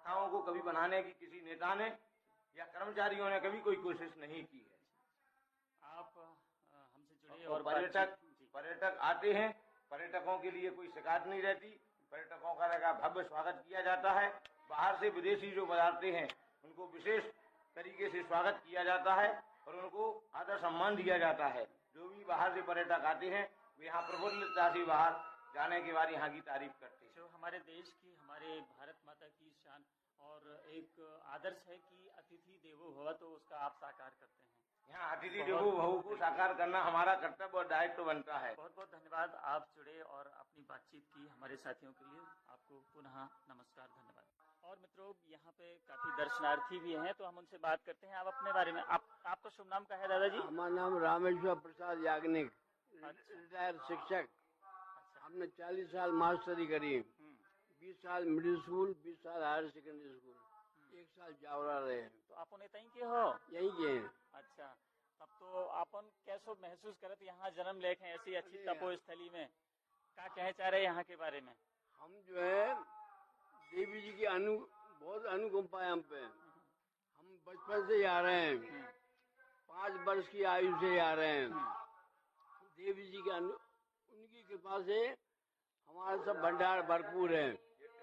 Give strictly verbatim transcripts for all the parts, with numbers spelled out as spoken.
व्यवस्थाओं को कभी बनाने की किसी नेता ने या कर्मचारियों ने कभी कोई कोशिश नहीं की है। आप हमसे जुड़े और और पर्यटक पर्यटक आते हैं, पर्यटकों के लिए कोई शिकायत नहीं रहती, पर्यटकों का लगा भव्य स्वागत किया जाता है। बाहर से विदेशी जो पधारते हैं उनको विशेष तरीके से स्वागत किया जाता है और उनको आदर सम्मान दिया जाता है। जो भी बाहर से पर्यटक आते हैं वे यहाँ प्रफुल्लता से बाहर जाने के बाद यहाँ की तारीफ करते हैं। जो हमारे देश की, हमारे भारत माता की शान और एक आदर्श है कि अतिथि देवो भव, तो उसका आप साकार करते हैं। यहाँ अतिथि देवो भव को साकार करना हमारा कर्तव्य और दायित्व बनता है। बहुत बहुत धन्यवाद, आप जुड़े और अपनी बातचीत की हमारे साथियों के लिए। आपको पुनः नमस्कार, धन्यवाद। और मित्रों, यहाँ पे काफी दर्शनार्थी भी हैं, तो हम उनसे बात करते हैं। आप अपने बारे में, आप आपका शुभ नाम क्या है दादाजी? हमारा नाम रामेश्वर प्रसाद याग्निक, रिटायर्ड शिक्षक। अच्छा। हमने चालीस साल मास्टरी करी, बीस साल मिडिल स्कूल, बीस साल हायर सेकेंडरी स्कूल, एक साल जावरा रहे। तो आप तहीं के हो? यही के हैं। अच्छा, तब तो आपन कैसो महसूस करत यहाँ जन्म लेके ऐसी अच्छी तपोस्थली में? क्या कहे चाह रहे यहाँ के बारे में? हम जो है देवी जी की अनु बहुत अनुकंपा है हम पे। हम बचपन से ही आ रहे हैं, पाँच वर्ष की आयु से आ रहे हैं। देवी जी के अनु उनकी कृपा से हमारा सब भंडार भरपूर है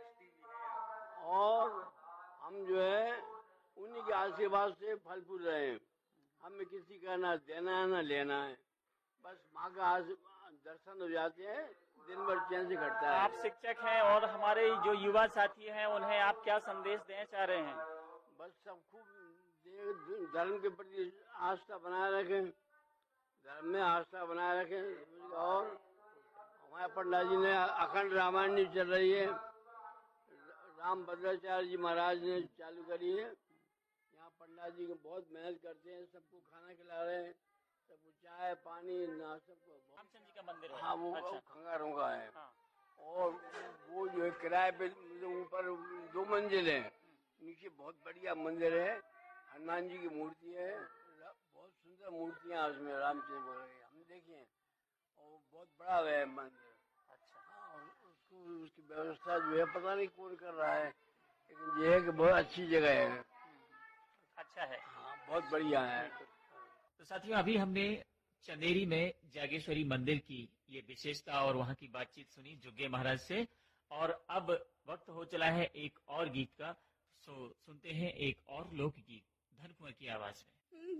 और हम जो है उन्हीं के आशीर्वाद से फल फूल रहे हैं। हमें किसी का ना देना है ना लेना है, बस माँ का दर्शन हो जाते हैं, दिन भर चैन से कटता है। आप शिक्षक हैं और हमारे जो युवा साथी हैं उन्हें आप क्या संदेश देना चाह रहे हैं? बस सब खूब धर्म के प्रति आस्था बनाए रखें, धर्म में आस्था बनाए रखें। और हमारे पंडित जी ने अखंड रामायण चल रही है, राम भद्राचार्य जी महाराज ने चालू करी है। यहाँ पंडित जी को बहुत मेहनत करते हैं, सबको खाना खिला रहे हैं, सबको चाय पानी ना सबको। रामचंद्र जी का मंदिर है? हाँ, वो अच्छा। खंगारों का है। हाँ। और वो जो है किराए पे ऊपर दो मंजिल है, नीचे बहुत बढ़िया मंदिर है, हनुमान जी की मूर्ति है, बहुत सुंदर मूर्तियाँ उसमें रामचंद्र वगैरह हम देखे हैं और बहुत बड़ा है मंदिर। अच्छा। हाँ, और उसको उसकी व्यवस्था जो है पता नहीं कौन कर रहा है, लेकिन ये है कि बहुत अच्छी जगह है। अच्छा है। हाँ, बहुत बढ़िया है। तो साथियों, अभी हमने चंदेरी में जागेश्वरी मंदिर की ये विशेषता और वहाँ की बातचीत सुनी जुग्गे महाराज से, और अब वक्त हो चला है एक और गीत का। सो सुनते हैं एक और लोकगीत धन कुंवर की आवाज में।